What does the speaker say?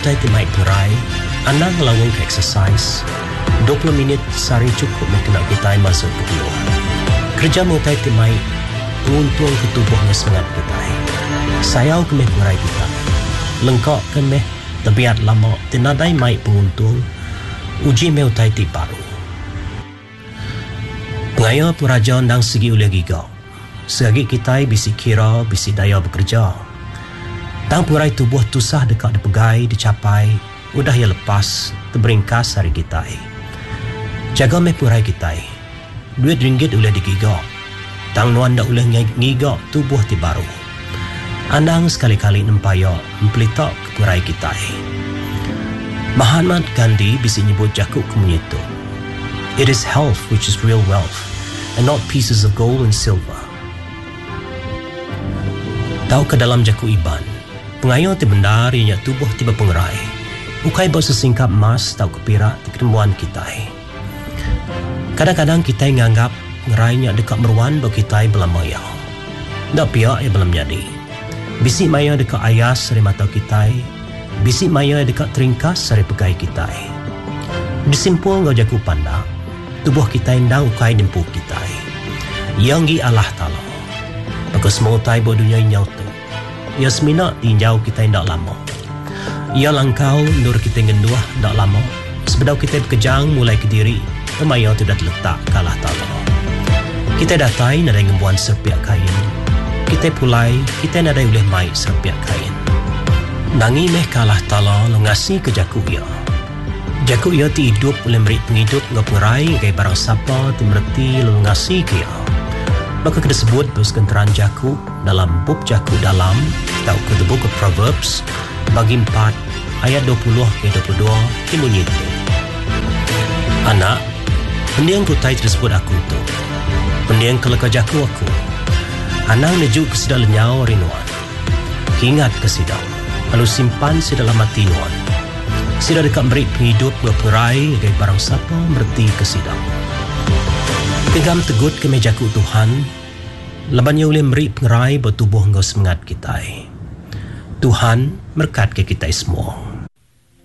utai timai perai, anang lawang ke exercise, 20 minit sehari cukup nak kita masuk ke dia. Kerja utai timai, untung ke tubuhnya semangat kita. Sayau ke meh perai kita. Lengkap ke meh, tabiat lama, tinadai mai penguntung, uji meh utai ti baru. Pengaya peraja nang segi oleh gigau. Selagi kita bisi kira, bisi daya bekerja. Tang purai tubuh tusah dekat dipegai, dicapai, udah ya lepas, terberingkas hari kita. Jaga meh purai kita. RM2 boleh digigak. Tang nuan dak boleh ngigak tubuh ti baru. Anang sekali-kali nempaya mempelitak ke purai kita. Mahatma Gandhi bisi nyebut jakuk kemunyitu. It is health which is real wealth, and not pieces of gold and silver. Tahu ke dalam jakuk iban, pengayo ti bendar ianya tubuh tiba pengerai. Ukai bawa sesingkap emas tahu ke pirak ti ketemuan kita. Kadang-kadang kita nganggap ngerainya dekat meruan bawa kita belam maya. Dak piak ia belam jadi. Bisik maya dekat ayas dari mata kita, bisik maya dekat teringkas dari pegai kita. Disimpul ngau jakuk pandak, tubuh kita indang ukai dempuh kita. Yang gi Allah Ta'ala. Maka semua utai bawa dunia inyau tu. Ia semina tinjau kita indak lama. Ia langkau nur kita ngenduah indak lama. Sebedau kita berkejang mulai ke diri, kemaya tu dah terletak ke Allah Ta'ala. Kita datai nadai ngembuan serpiak kain. Kita pulai, kita nadai boleh mai serpiak kain. Nangi meh ke Allah Ta'ala lo ngasi ke jakuk ia. Jakuk ia ti hidup boleh beri penghidup ngau pengerai ngai barang siapa ti merti lo ngasi ke ia. Maka kita sebut bersekenteran jakuk dalam bub jakuk dalam atau ke the book of Proverbs bagi 4 ayat 20 ke 22 timbunyi itu. Anak, pendiang kutai tersebut aku tu. Pendiang kelaka jakuk aku. Anang nejuk ke sidang lenyau rinuan. Ingat ke sidang. Lalu simpan si dalam hati nuan. Sidang dekat beri penghidup berperai agai barang siapa merti ke sidang. Pegam tegut ke mejaku Tuhan, labannya boleh beri pengerai bertubuh engkau semangat kita. Tuhan berkat ke kita semua.